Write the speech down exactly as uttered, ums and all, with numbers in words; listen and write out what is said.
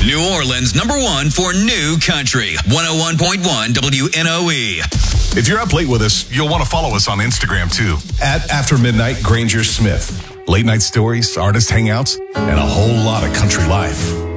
New Orleans number one for new country. one oh one point one W N O E. If you're up late with us, you'll want to follow us on Instagram too. At After Midnight Granger Smith. Late night stories, artist hangouts, and a whole lot of country life.